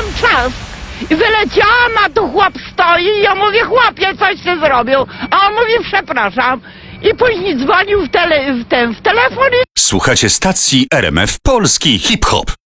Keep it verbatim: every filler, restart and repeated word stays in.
miałam czas. I wyleciałam, a tu chłop stoi i ja mówię, chłopie, coś ty zrobił. A on mówi, przepraszam. I później dzwonił w, tele, w, ten, w telefon i... Słuchacie stacji R M F Polski Hip Hop.